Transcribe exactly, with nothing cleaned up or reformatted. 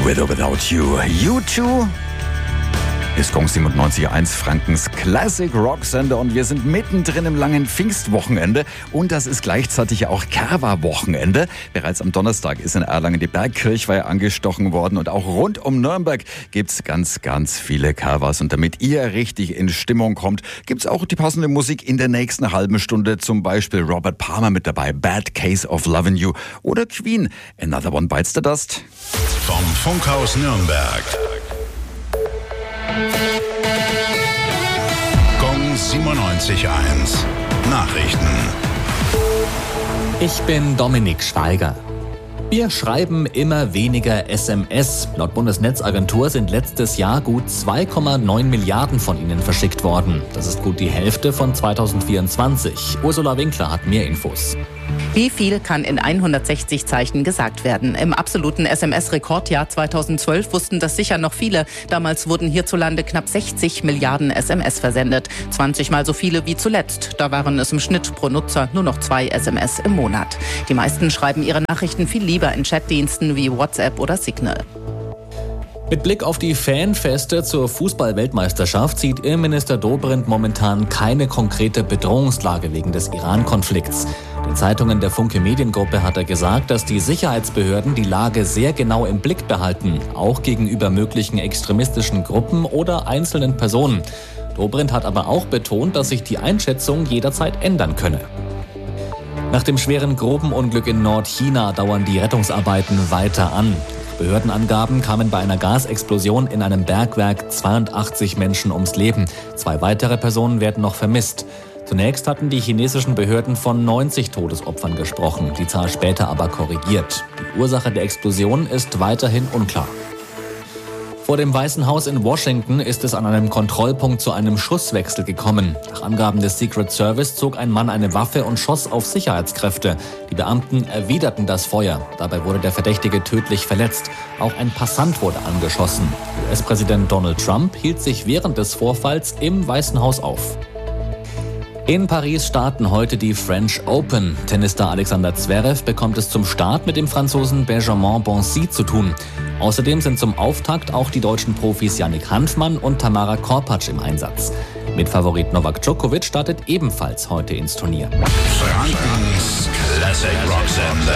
With or Without You. U zwei ist Gong siebenundneunzig Komma eins, Frankens Classic Rock Sender, und wir sind mittendrin im langen Pfingstwochenende und das ist gleichzeitig auch Kerwa-Wochenende. Bereits am Donnerstag ist in Erlangen die Bergkirchweih angestochen worden und auch rund um Nürnberg gibt's ganz, ganz viele Kerwas, und damit ihr richtig in Stimmung kommt, gibt's auch die passende Musik in der nächsten halben Stunde, zum Beispiel Robert Palmer mit dabei, Bad Case of Lovin' You, oder Queen, Another One Bites the Dust. Vom Funkhaus Nürnberg. Gong siebenundneunzig Komma eins. Nachrichten. Ich bin Dominik Schweiger. Wir schreiben immer weniger S M S. Laut Bundesnetzagentur sind letztes Jahr gut zwei Komma neun Milliarden von ihnen verschickt worden. Das ist gut die Hälfte von zweitausendvierundzwanzig. Ursula Winkler hat mehr Infos. Wie viel kann in hundertsechzig Zeichen gesagt werden? Im absoluten S M S-Rekordjahr zweitausendzwölf wussten das sicher noch viele. Damals wurden hierzulande knapp sechzig Milliarden S M S versendet. zwanzig Mal so viele wie zuletzt. Da waren es im Schnitt pro Nutzer nur noch zwei S M S im Monat. Die meisten schreiben ihre Nachrichten viel lieber in Chatdiensten wie WhatsApp oder Signal. Mit Blick auf die Fanfeste zur Fußball-Weltmeisterschaft sieht Innenminister Dobrindt momentan keine konkrete Bedrohungslage wegen des Iran-Konflikts. Den Zeitungen der Funke Mediengruppe hat er gesagt, dass die Sicherheitsbehörden die Lage sehr genau im Blick behalten, auch gegenüber möglichen extremistischen Gruppen oder einzelnen Personen. Dobrindt hat aber auch betont, dass sich die Einschätzung jederzeit ändern könne. Nach dem schweren Grubenunglück in Nordchina dauern die Rettungsarbeiten weiter an. Behördenangaben kamen bei einer Gasexplosion in einem Bergwerk zweiundachtzig Menschen ums Leben. Zwei weitere Personen werden noch vermisst. Zunächst hatten die chinesischen Behörden von neunzig Todesopfern gesprochen, die Zahl später aber korrigiert. Die Ursache der Explosion ist weiterhin unklar. Vor dem Weißen Haus in Washington ist es an einem Kontrollpunkt zu einem Schusswechsel gekommen. Nach Angaben des Secret Service zog ein Mann eine Waffe und schoss auf Sicherheitskräfte. Die Beamten erwiderten das Feuer. Dabei wurde der Verdächtige tödlich verletzt. Auch ein Passant wurde angeschossen. U S-Präsident Donald Trump hielt sich während des Vorfalls im Weißen Haus auf. In Paris starten heute die French Open. Tennisstar Alexander Zverev bekommt es zum Start mit dem Franzosen Benjamin Bonzi zu tun. Außerdem sind zum Auftakt auch die deutschen Profis Yannick Hanfmann und Tamara Korpatsch im Einsatz. Mitfavorit Novak Djokovic startet ebenfalls heute ins Turnier. Frankens Classic Rock Sender.